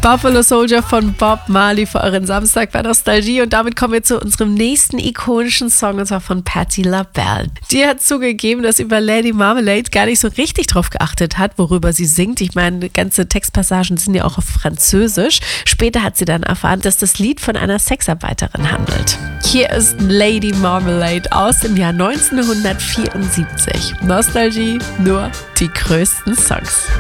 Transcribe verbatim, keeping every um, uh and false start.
Buffalo Soldier von Bob Marley für euren Samstag bei Nostalgie. Und damit kommen wir zu unserem nächsten ikonischen Song, und zwar von Patti LaBelle. Die hat zugegeben, dass über Lady Marmalade gar nicht so richtig drauf geachtet hat, worüber sie singt. Ich meine, ganze Textpassagen sind ja auch auf Französisch. Später hat sie dann erfahren, dass das Lied von einer Sexarbeiterin handelt. Hier ist Lady Marmalade aus dem Jahr neunzehnhundertvierundsiebzig. Nostalgie, nur die größten Songs.